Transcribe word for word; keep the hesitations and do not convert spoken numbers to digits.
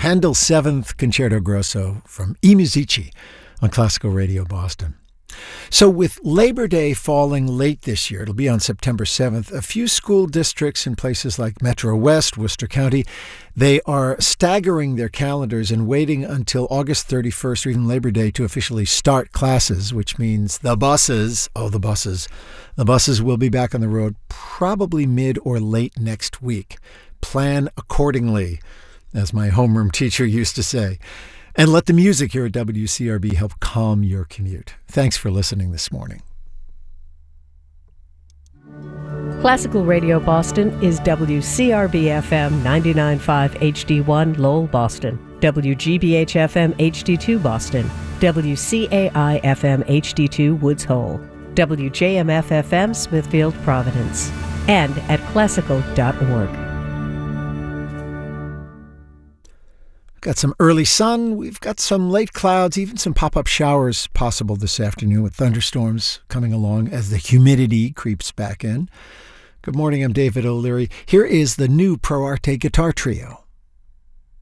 Handel's Seventh Concerto Grosso from I Musici on Classical Radio Boston. So with Labor Day falling late this year, it'll be on September seventh, a few school districts in places like Metro West, Worcester County, they are staggering their calendars and waiting until August thirty-first or even Labor Day to officially start classes, which means the buses, oh, the buses, the buses will be back on the road probably mid or late next week. Plan accordingly, as my homeroom teacher used to say. And let the music here at W C R B help calm your commute. Thanks for listening this morning. Classical Radio Boston is W C R B F M ninety-nine point five H D one Lowell, Boston, W G B H F M H D two Boston, W C A I F M H D two Woods Hole, W J M F F M Smithfield, Providence, and at classical dot org. Got some early sun, we've got some late clouds, even some pop-up showers possible this afternoon with thunderstorms coming along as the humidity creeps back in. Good morning, I'm David O'Leary. Here is the new Pro Arte Guitar Trio.